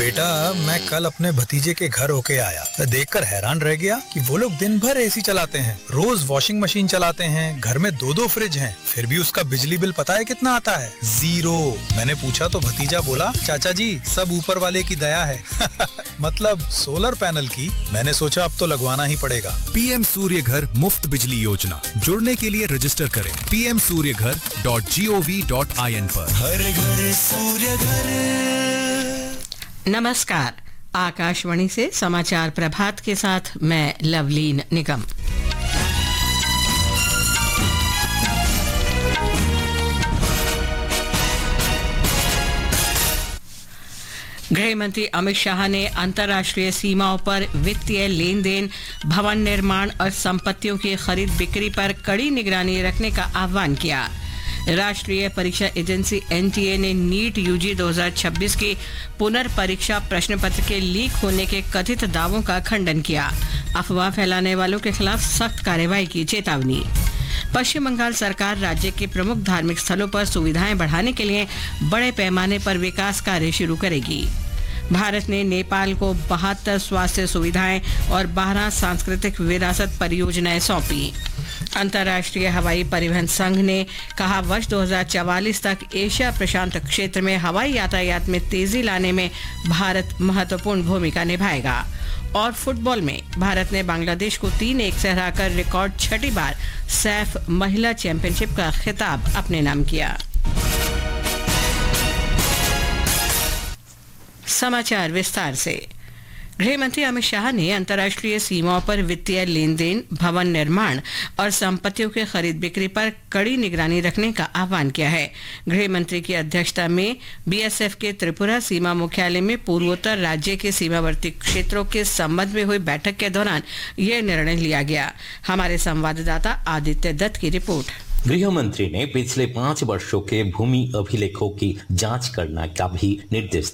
बेटा, मैं कल अपने भतीजे के घर होके आया। मैं देखकर हैरान रह गया कि वो लोग दिन भर एसी चलाते हैं, रोज वॉशिंग मशीन चलाते हैं, घर में 2-2 फ्रिज हैं, फिर भी उसका बिजली बिल पता है कितना आता है? 0। मैंने पूछा तो भतीजा बोला, चाचा जी सब ऊपर वाले की दया है। मतलब सोलर पैनल की। मैंने सोचा अब तो लगवाना ही पड़ेगा। पीएम सूर्य घर मुफ्त बिजली योजना, जुड़ने के लिए रजिस्टर करें pmsuryaghar.gov.in पर। हर घर सूर्य घर। नमस्कार, आकाशवाणी से समाचार प्रभात के साथ मैं लवलीन निगम। गृह मंत्री अमित शाह ने अंतर्राष्ट्रीय सीमाओं पर वित्तीय लेन देन, भवन निर्माण और संपत्तियों की खरीद बिक्री पर कड़ी निगरानी रखने का आह्वान किया। राष्ट्रीय परीक्षा एजेंसी एनटीए ने नीट यूजी 2026 की पुनर्परीक्षा प्रश्न पत्र के लीक होने के कथित दावों का खंडन किया। अफवाह फैलाने वालों के खिलाफ सख्त कार्रवाई की चेतावनी। पश्चिम बंगाल सरकार राज्य के प्रमुख धार्मिक स्थलों पर सुविधाएं बढ़ाने के लिए बड़े पैमाने पर विकास कार्य शुरू करेगी। भारत ने नेपाल को 72 स्वास्थ्य सुविधाएं और 12 सांस्कृतिक विरासत परियोजनाएं सौंपी। अंतर्राष्ट्रीय हवाई परिवहन संघ ने कहा, वर्ष 2044 तक एशिया प्रशांत क्षेत्र में हवाई यातायात में तेजी लाने में भारत महत्वपूर्ण भूमिका निभाएगा। और फुटबॉल में भारत ने बांग्लादेश को 3-1 से हराकर रिकॉर्ड 6ठी बार सैफ महिला चैंपियनशिप का खिताब अपने नाम किया। समाचार विस्तार से। गृह मंत्री अमित शाह ने अंतर्राष्ट्रीय सीमाओं पर वित्तीय लेन देन, भवन निर्माण और संपत्तियों के खरीद बिक्री पर कड़ी निगरानी रखने का आह्वान किया है। गृह मंत्री की अध्यक्षता में बीएसएफ के त्रिपुरा सीमा मुख्यालय में पूर्वोत्तर राज्य के सीमावर्ती क्षेत्रों के संबंध में हुई बैठक के दौरान यह निर्णय लिया गया। हमारे संवाददाता आदित्य दत्त की रिपोर्ट। गृह मंत्री ने पिछले 5 वर्षों के भूमि अभिलेखों की जांच करने का भी निर्देश